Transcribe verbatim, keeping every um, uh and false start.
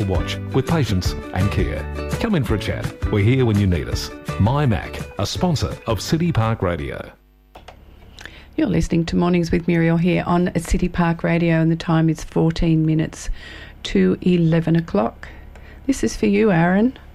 Watch with patience and care. Come in for a chat. We're here when you need us. My Mac, a sponsor of City Park Radio. You're listening to Mornings with Muriel here on City Park Radio, and the time is fourteen minutes to eleven o'clock. This is for you, Aaron.